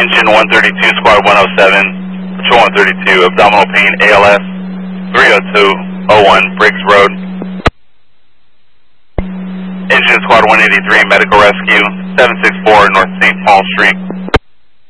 Engine 132, Squad 107, Patrol 132, abdominal pain, ALS, 30201 Briggs Road. Engine Squad 183, medical rescue, 764 North St. Paul Street.